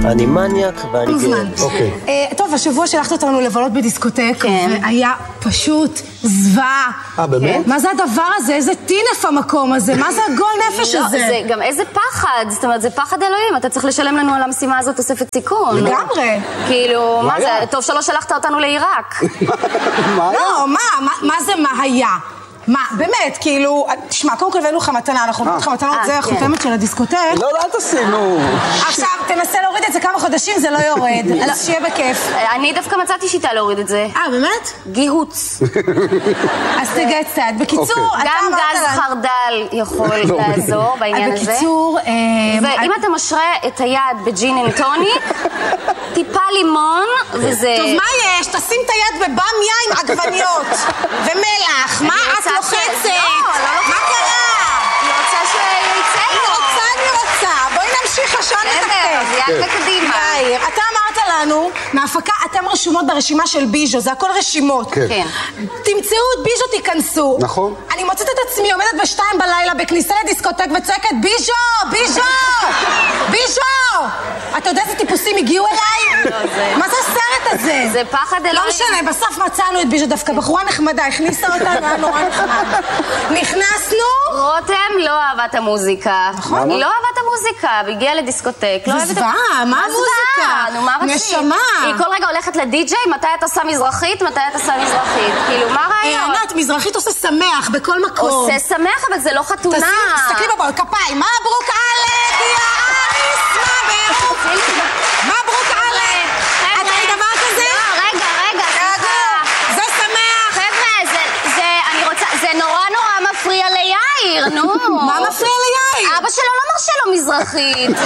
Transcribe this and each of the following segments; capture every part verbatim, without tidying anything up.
אני מניאק ואני גאה. אוקיי. טוב, השבוע שלחת אותנו לבלות בדיסקוטק, והיה פשוט זוועה. אה, באמת? מה זה הדבר הזה? איזה טינף המקום הזה? מה זה הגול נפש הזה? זה גם איזה פחד, זאת אומרת, זה פחד אלוהים. אתה צריך לשלם לנו על המשימה הזאת תוספת סיכון. לגמרי. כאילו, מה זה? טוב שלא שלחת אותנו לעיראק. מה היה? לא, מה? מה זה מה היה? מה, באמת, כאילו, תשמע, קודם כל הבאנו לך מתנה, אנחנו נותנים לך מתנות, זה החותמת של הדיסקוטק. לא, לא, אל תעשינו. עכשיו, תנסה להוריד את זה כמה חודשים, זה לא יורד, אז שיהיה בכיף. אני דווקא מצאתי שיטה להוריד את זה. אה, באמת? גיהוץ. אז תגע קצת. בקיצור, אתה גם אמרת גז לנו... חרדל יכול לעזור בעניין הזה. בקיצור... ואם אתה משרה את היד בג'ין אנד טוניק, טיפה לימון, וזה... טוב, מה יש? תשים את היד בבמיה עם עגבניות ומלח. מה את לוחצת? מה קרה? אני רוצה שיצא אני לו. רוצה, אני רוצה. בואי נמשיך השעון מתקתק. יאללה, קדימה. יאיר, אתה אמרת לנו, מהפקה, אתם רשומות ברשימה של ביז'ו, זה הכל רשימות. כן. תמצאו את ביז'ו, תיכנסו. נכון. אני מוצאת את עצמי, עומדת בשתיים בלילה, בכניסה לדיסקוטק וצועקת, ביז'ו! ביז'ו! ביז'ו! אתה יודע איזה טיפוסים הגיעו אליי? לא, זה... מה זה הסרט הזה? זה פחד אלוהים. לא משנה, בסוף מצאנו את ביז'ו, דווקא בחורה נחמדה, הכניסה אותנו, היה נורא נחמד. נכנסנו... רותם לא אהבה את המוזיקה. נכון. היא לא אהבה את המוזיקה, והגיעה לדיסקוטק. זה זוועה, מה המוזיקה? נו, מה רצית? נשמה. היא כל רגע הולכת לדי-ג'יי, מתי אתה עושה מזרחית, מתי אתה עושה מזרחית. כאילו, מה הרעיון? ענת, מזרחית עושה שמח בכל מקום. עושה שמח, אבל זה לא חתונה. תסתכלי בבול, כפיים. מברוק עלק, יא אריס, מברוק עלק. את ראית דבר כזה? לא, רגע, רגע, סליחה. זה שמח. חבר'ה, זה, אני רוצה, זה נורא נורא מפריע ליאיר, נו. מה מפריע ליאיר? אבא שלו לא מרשה לו מזרחית.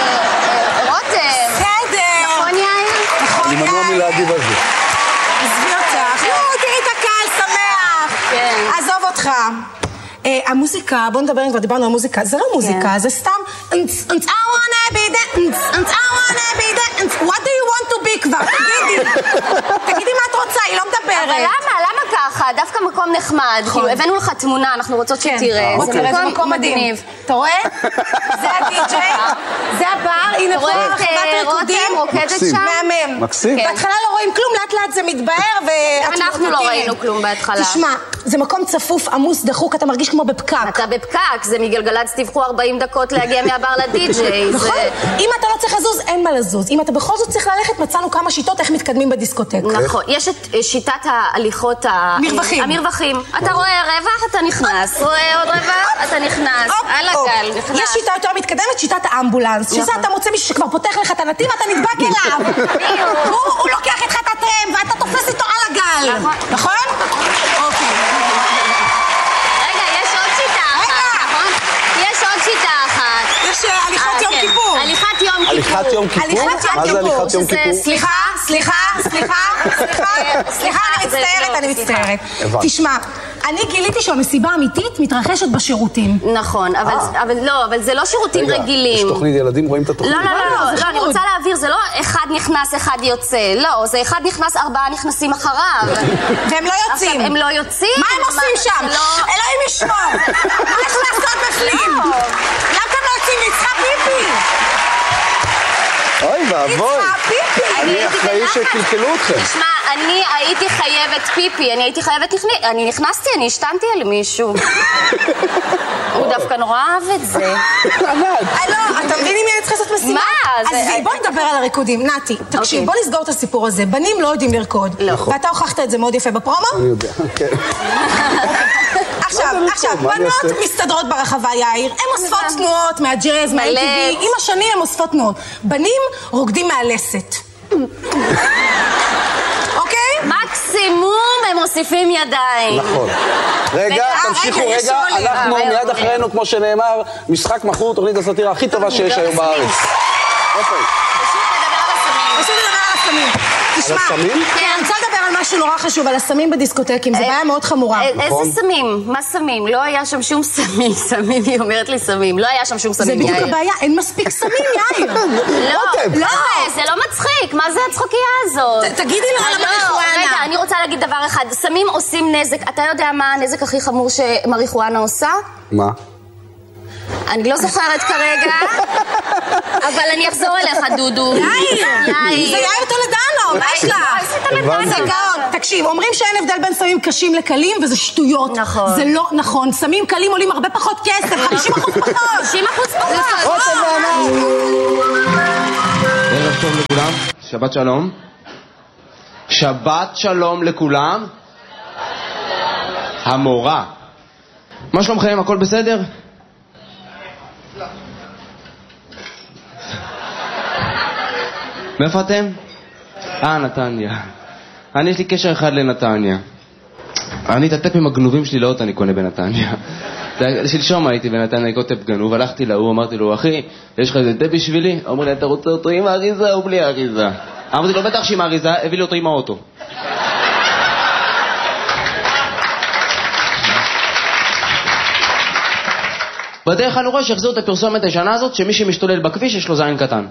רותם. בסדר. נכון יאיר? נכון אני מנוע מלהגיב על זה. עזבי אותך. נו, תראי את הקהל שמח. כן. עזוב אותך. המוזיקה, בוא נדבר אם כבר דיברנו על מוזיקה, זה לא מוזיקה, זה סתם I wanna be that, I wanna be that, what do you want to be כבר? תגידי, תגידי מה את רוצה, היא לא מדברת. אבל למה? למה ככה? דווקא מקום נחמד. כאילו, הבאנו לך תמונה, אנחנו רוצות שתראה. זה מקום מדהים. אתה רואה? זה הדי-ג'יי, זה הבר, הנה פה רחבת ריקודים. רוקדת שם. מהמם. מקסים. בהתחלה לא רואים כלום, לאט לאט זה מתבהר ואת... אנחנו לא ראינו כלום בהתחלה. תשמע, זה מקום צפוף, עמוס, דחוק, אתה מרגיש כמו בפקק. אתה בפקק, זה מגלגלצ, תבחו ארבעים דקות להגיע מהבר לדי-ג'יי. נכון, אם אתה לא צריך לזוז, אין מה לזוז. אם אתה בכל זאת צריך ללכת, מצאנו כמה שיטות איך מתקדמים בדיסקוטק. נכון, יש את שיטת ההליכות מרווחים. המרווחים. אתה רואה רווח, אתה נכנס. רואה עוד רווח, אתה נכנס. על הגל, נכנס. יש שיטה יותר מתקדמת, שיטת האמבולנס. שזה אתה מוצא מישהו שכבר פותח לך את הנתיב, אתה נדבק אליו. הוא לוקח איתך את הטרם, ואתה תופס איתו על הגל. נכון? אוקיי. רגע, יש עוד שיטה אחת, נכון? יש עוד שיטה אחת. יש הליכות יום כיפור. הליכת יום כיפור. הליכת יום כיפור? הליכת יום מה זה כיפור? הליכת יום שזה כיפור? סליחה, סליחה, סליחה, סליחה, סליחה, אני מצטערת, אני מצטערת. תשמע, אני גיליתי שהמסיבה האמיתית מתרחשת בשירותים. נכון, אבל לא, אבל זה לא שירותים רגילים. יש תוכנית ילדים, רואים את התוכנית? לא, לא, לא, אני רוצה להעביר, זה לא אחד נכנס, אחד יוצא. לא, זה אחד נכנס, ארבעה נכנסים אחריו. והם לא יוצאים. הם לא יוצאים? מה הם עושים שם? אלוהים ישמור. מה יש לעשות בפנים? למה אתם לא יוצאים? היא צריכה פיפי. אוי ואבוי. אני אחראי שקלקלו אתכם. תשמע, אני הייתי חייבת פיפי, אני הייתי חייבת, אני נכנסתי, אני השתנתי על מישהו. הוא דווקא נורא אהב את זה. לא, אתה מבין אם אני צריכה לעשות משימה? מה? אז בוא נדבר על הריקודים. נתי, תקשיב, בוא נסגור את הסיפור הזה. בנים לא יודעים לרקוד. ואתה הוכחת את זה מאוד יפה בפרומו? אני יודע, כן. עכשיו, עכשיו, בנות מסתדרות ברחבה, יאיר. הן אוספות תנועות מהג'אז, מה-אם טי וי. עם השנים הן אוספות תנועות. בנים רוקדים מהלסת. אוקיי? מקסימום הם מוסיפים ידיים. נכון. רגע, תמשיכו רגע, אנחנו מיד אחרינו, כמו שנאמר, משחק מכור, תוכנית הסאטירה הכי טובה שיש היום בארץ. אוקיי. פשוט לדבר על הסמים. תשמע, על הסמים? כן, אני רוצה לדבר על משהו נורא חשוב, על הסמים בדיסקוטקים, זו בעיה מאוד חמורה. איזה סמים? מה סמים? לא היה שם שום סמים, סמים, היא אומרת לי סמים. לא היה שם שום סמים, יאיר. זה בדיוק הבעיה, אין מספיק סמים, יאיר. לא, לא, זה לא מצחיק, מה זה הצחוקייה הזאת? תגידי לו על המריחואנה. רגע, אני רוצה להגיד דבר אחד, סמים עושים נזק, אתה יודע מה הנזק הכי חמור שמריחואנה עושה? מה? אני לא זוכרת כרגע, אבל אני אחזור אליך, דודו. יאיר! זה יאיר טולדנו, מה יש לך? זה גאון. תקשיב, אומרים שאין הבדל בין סמים קשים לקלים, וזה שטויות. נכון. זה לא נכון. סמים קלים עולים הרבה פחות כסף, חמישים אחוז פחות. חמישים אחוז פחות. רותם וענת. ערב טוב לכולם, שבת שלום. שבת שלום לכולם. המורה. מה שלומכם? הכל בסדר? מאיפה אתם? אה, נתניה. אני יש לי קשר אחד לנתניה. אני את הטפים הגנובים שלי לאוטו אני קונה בנתניה. שלשום הייתי בנתניה, אני קוטפ גנוב, הלכתי להוא, אמרתי לו, אחי, יש לך איזה טפ בשבילי? אמר לי, אתה רוצה אותו עם האריזה או בלי האריזה? אמרתי לו, בטח שעם האריזה, הביא לי אותו עם האוטו. בדרך אני רואה שהחזירו את הפרסומת הישנה הזאת, שמי שמשתולל בכביש יש לו זין קטן.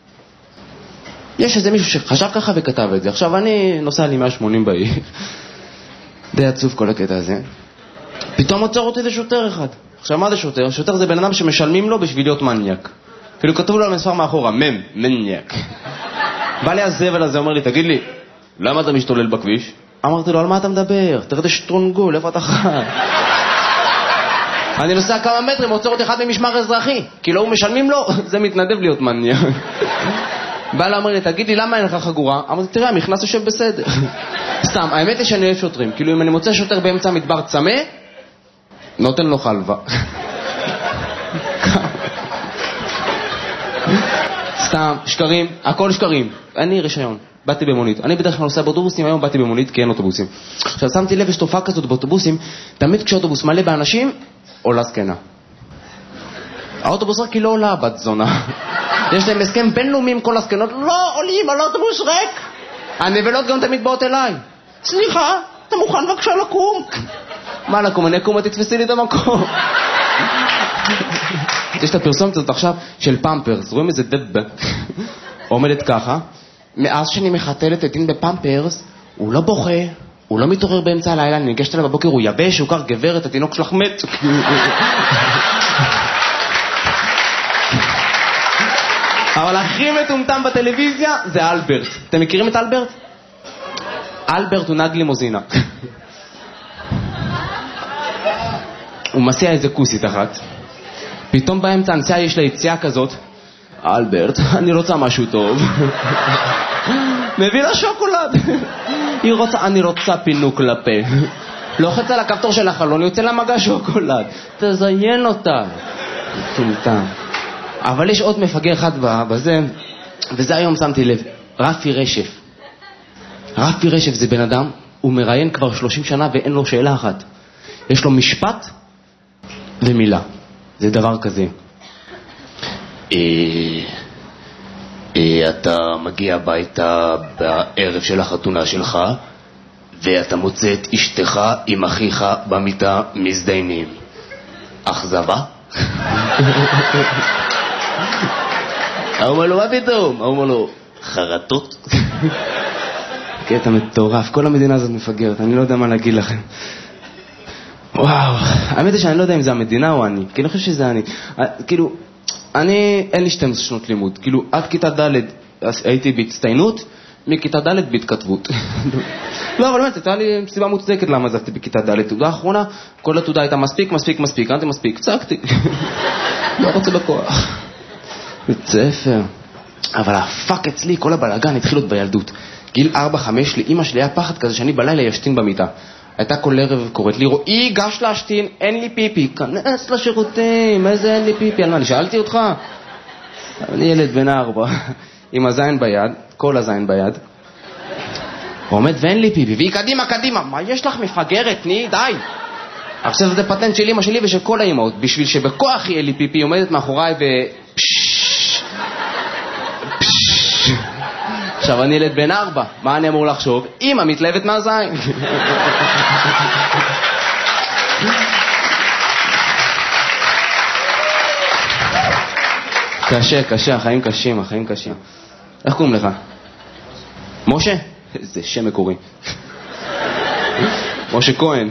יש איזה מישהו שחשב ככה וכתב את זה. עכשיו אני נוסע לי מאה ושמונים בעיר. די עצוב כל הקטע הזה. פתאום עוצר אותי זה שוטר אחד. עכשיו מה זה שוטר? שוטר זה בן אדם שמשלמים לו בשביל להיות מניאק. כאילו כתוב לו על מספר מאחורה, מם, מניאק. בא לי הזבל הזה, אומר לי, תגיד לי, למה אתה משתולל בכביש? אמרתי לו, על מה אתה מדבר? תראה את השטרונגול, איפה אתה חי? אני נוסע כמה מטרים, עוצר אותי אחד ממשמר אזרחי. כי לא הוא משלמים לו, זה מתנדב להיות מניאק. בא לה, אמר לי, תגיד לי, למה אין לך חגורה? אמרתי, תראה, המכנס יושב בסדר. סתם, האמת היא שאני אוהב שוטרים. כאילו, אם אני מוצא שוטר באמצע המדבר צמא, נותן לו חלבה. סתם, שקרים, הכל שקרים. אני רישיון, באתי במונית. אני בדרך כלל נוסע באוטובוסים, היום באתי במונית כי אין אוטובוסים. עכשיו, שמתי לב, יש תופעה כזאת באוטובוסים, תמיד כשאוטובוס מלא באנשים, עולה זקנה. האוטובוס רק כי לא עולה בת זונה. יש להם הסכם בינלאומי עם כל הסקנות, לא עולים על אוטובוס ריק. הנבלות גם תמיד באות אליי. סליחה, אתה מוכן בבקשה לקום? מה לקום? אני אקום, תתפסי לי את המקום. יש את הפרסומת הזאת עכשיו של פמפרס, רואים איזה דבבה עומדת ככה, מאז שאני מחתלת את דין בפמפרס, הוא לא בוכה, הוא לא מתעורר באמצע הלילה, אני ניגשת אליו בבוקר, הוא יבש, הוא קר גברת, התינוק שלך מת. אבל הכי מטומטם בטלוויזיה זה אלברט. אתם מכירים את אלברט? אלברט הוא נהג לימוזינה. הוא מסיע איזה כוסית אחת. פתאום באמצע הנסיעה יש לה יציאה כזאת. אלברט, אני רוצה משהו טוב. מביא לה שוקולד. היא רוצה, אני רוצה פינוק לפה. לוחץ על הכפתור של החלון, יוצא לה מגע שוקולד. תזיין אותה. מטומטם. אבל יש עוד מפגר אחד בזה, וזה היום שמתי לב, רפי רשף. רפי רשף זה בן אדם, הוא מראיין כבר שלושים שנה ואין לו שאלה אחת. יש לו משפט ומילה. זה דבר כזה. אתה מגיע הביתה בערב של החתונה שלך, ואתה מוצא את אשתך עם אחיך במיטה מזדיינים. אכזבה? הוא אומר לו, מה פתאום? הוא אומר לו, חרטות? קטע מטורף, כל המדינה הזאת מפגרת, אני לא יודע מה להגיד לכם. וואו, האמת היא שאני לא יודע אם זה המדינה או אני, כי אני חושב שזה אני. כאילו, אני, אין לי שתים עשרה שנות לימוד, כאילו, עד כיתה ד' הייתי בהצטיינות, מכיתה ד' בהתכתבות. לא, אבל באמת, הייתה לי סיבה מוצדקת למה עזבתי בכיתה ד'. תעודה האחרונה, כל התעודה הייתה מספיק, מספיק, מספיק, אנתי מספיק, צעקתי. לא רוצה בכוח. בית ספר. אבל הפאק אצלי, כל הבלגן התחיל עוד בילדות. גיל ארבע חמש, לאמא שלי היה פחד כזה שאני בלילה ישתין במיטה. הייתה כל ערב קוראת לי, רואי, גש להשתין, אין לי פיפי. כנס לשירותים, איזה אין לי פיפי? על מה, אני שאלתי אותך? אני ילד בן ארבע, עם הזין ביד, כל הזין ביד. עומד ואין לי פיפי, והיא קדימה, קדימה. מה יש לך מפגרת? תני, די. עכשיו זה פטנט של אמא שלי ושל כל האמאות. בשביל שבכוח יהיה לי פיפי, היא עומדת מאחוריי ו... עכשיו אני ילד בן ארבע, מה אני אמור לחשוב? אמא מתלהבת מהזין. קשה, קשה, החיים קשים, החיים קשים. איך קוראים לך? משה? איזה שם מקורי. משה כהן.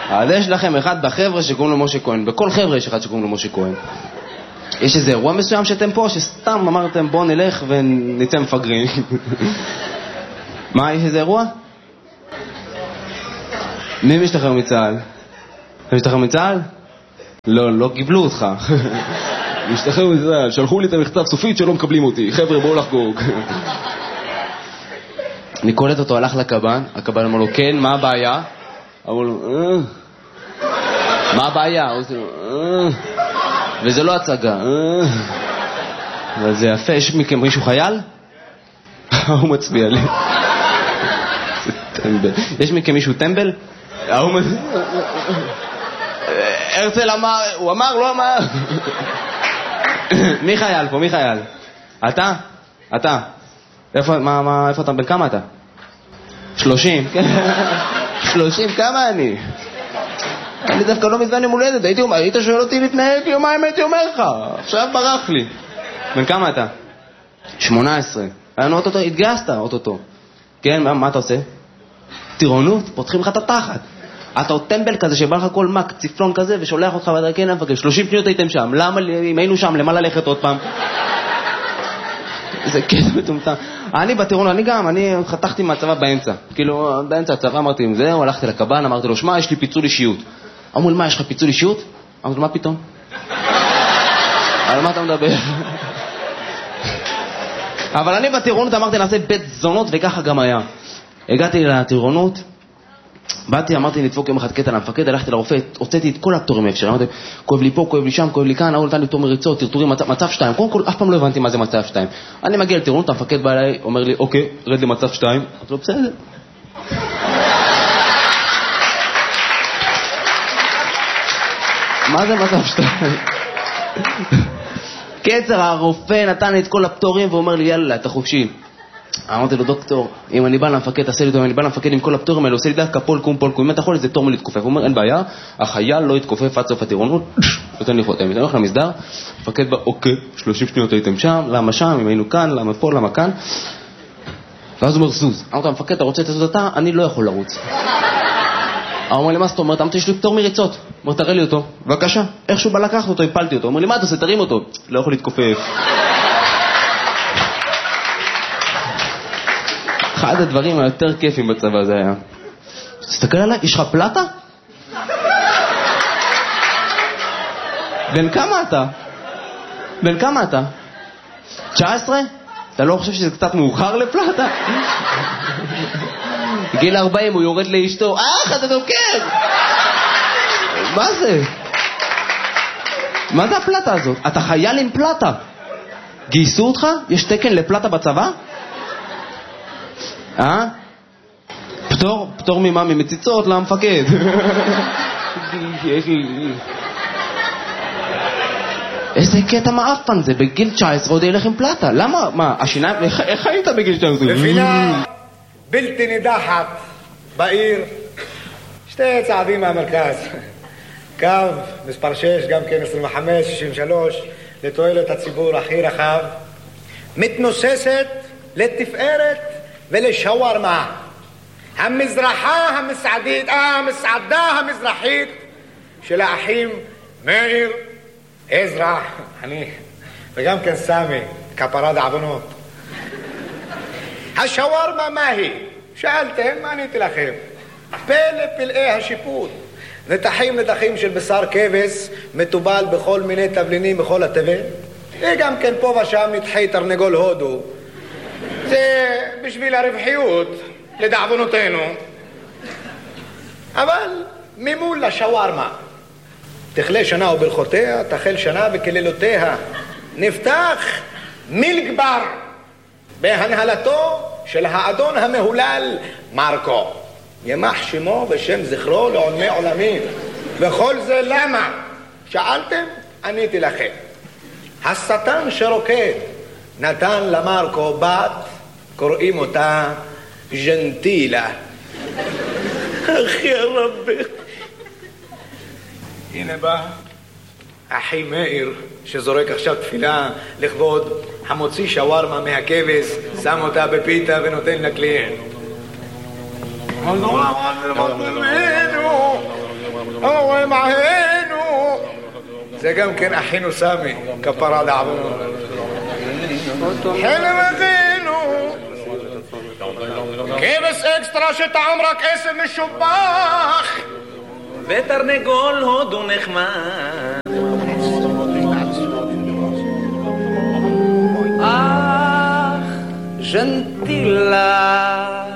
אז יש לכם אחד בחבר'ה שקוראים לו משה כהן, בכל חבר'ה יש אחד שקוראים לו משה כהן. יש איזה אירוע מסוים שאתם פה, שסתם אמרתם בוא נלך ונצא מפגרים. מה, יש איזה אירוע? מי משתחרר מצה"ל? אתה משתחרר מצה"ל? לא, לא קיבלו אותך. משתחרר מצה"ל, שלחו לי את המכתב סופית שלא מקבלים אותי. חבר'ה, בואו לחגוג. אני קולט אותו, הלך לקב"ן, הקב"ן אמר לו, כן, מה הבעיה? אמר לו, אה... מה הבעיה? הוא עושה לו, אה... וזה לא הצגה, אה... אבל זה יפה, יש מכם מישהו חייל? הוא מצביע לי. זה טמבל. יש מכם מישהו טמבל? הוא מצביע... הרצל אמר, הוא אמר, לא אמר. מי חייל פה, מי חייל? אתה? אתה? איפה, מה, מה, איפה אתה, בן כמה אתה? שלושים. שלושים, כמה אני? אני דווקא לא מזמן עם הולדת, הייתי אומר, היית שואל אותי לפני יומיים, הייתי אומר לך, עכשיו ברח לי. בן כמה אתה? שמונה עשרה. היינו אוטוטו, התגייסת אוטוטו. כן, מה, מה אתה עושה? טירונות, פותחים לך את התחת. אתה עוד טמבל כזה שבא לך כל מק, ציפלון כזה, ושולח אותך ואתה כן, נפגר, שלושים שניות הייתם שם, למה, אם היינו שם, למה ללכת עוד פעם? זה קטע מטומטם. אני בטירונות, אני גם, אני חתכתי מהצבא באמצע. כאילו, באמצע הצבא אמרתי עם זה, הלכתי לקב"ן, אמרתי לו, שמע, יש לי פיצול אישיות. אמרו לי, מה, יש לך פיצול אישיות? אמרתי לו, מה פתאום? על מה אתה מדבר? אבל אני בטירונות אמרתי, נעשה בית זונות, וככה גם היה. הגעתי לטירונות, באתי, אמרתי לדפוק יום אחד קטע למפקד, הלכתי לרופא, הוצאתי את כל הפטורים האפשר, אמרתי, כואב לי פה, כואב לי שם, כואב לי כאן, הוא נתן לי פטור מריצות, טרטורים, מצב, מצב שתיים, קודם כל, אף פעם לא הבנתי מה זה מצב שתיים. אני מגיע לטירונות, המפקד בא אליי, אומר לי, אוקיי, רד למצב שתיים, אמרתי לו, בסדר. מה זה מצב שתיים? קצר, הרופא נתן לי את כל הפטורים, ואומר לי, יאללה, אתה חופשי. אמרתי לו, דוקטור, אם אני בא למפקד, תעשה לי אותו, אם אני בא למפקד עם כל הפטורים האלה, עושה לי דקה, פול קום, פול קום, אם אתה יכול, זה תור מלהתכופף. הוא אומר, אין בעיה, החייל לא יתכופף עד סוף הטירונות, נותן לי חותם. אני הולך למסדר, מפקד בא, אוקיי, שלושים שניות הייתם שם, למה שם, אם היינו כאן, למה פה, למה כאן. ואז הוא אומר, זוז. אמרתי, המפקד, אתה רוצה לזוז אתה? אני לא יכול לרוץ. הוא אומר לי, מה זאת אומרת? אמרתי, יש לי פטור מריצות. אומר, תראה לי אותו. בבקשה. איכשהו בא לקחת אותו, הפלתי אותו. אומר לי, מה אתה עושה? תרים אותו. לא יכול להתכופף. אחד הדברים היותר כיפים בצבא זה היה. תסתכל עליי, יש לך פלטה? בן כמה אתה? בן כמה אתה? תשע עשרה? אתה לא חושב שזה קצת מאוחר לפלטה? גיל ארבעים הוא יורד לאשתו, אך אתה דוקר! מה זה? מה זה הפלטה הזאת? אתה חייל עם פלטה. גייסו אותך? יש תקן לפלטה בצבא? אה? פטור? פטור ממה? ממציצות למפקד. איזה קטע מאפן זה, בגיל תשע עשרה עוד ילך עם פלטה. למה? מה? השיניים? איך היית בגיל תשע עשרה? בפינה בלתי נידחת בעיר, שתי צעדים מהמרכז. קו מספר שש, גם כן עשרים וחמש שישים ושלוש, לתועלת הציבור הכי רחב, מתנוססת לתפארת ולשווארמה. המזרחה המסעדית, אה, המסעדה המזרחית של האחים מאיר, עזרא, אני, וגם כן סמי, כפרה דעוונות. השווארמה מה היא? שאלתם, מה עניתי לכם? פלא פלאי השיפוט. נתחים נתחים של בשר כבש, מטובל בכל מיני תבלינים בכל התבל. וגם כן פה ושם נתחי תרנגול הודו. זה בשביל הרווחיות, לדעוונותינו. אבל ממול לשווארמה. תכלה שנה וברכותיה, תחל שנה וכלילותיה. נפתח מילגבר בהנהלתו של האדון המהולל מרקו. ימח שמו ושם זכרו לעולמי עולמים. וכל זה למה? שאלתם? עניתי לכם. השטן שרוקד נתן למרקו בת, קוראים אותה ג'נטילה. אחי הרבי. הנה בא אחי מאיר שזורק עכשיו תפילה לכבוד המוציא שווארמה מהכבש, שם אותה בפיתה ונותן לקליינט. או מענו. זה גם כן אחינו סמי, כפרה לעבוד. חלם אחינו. כבש אקסטרה שטעם רק עשב משובח. ותרנגול הודו נחמד. אך, ז'נטילה.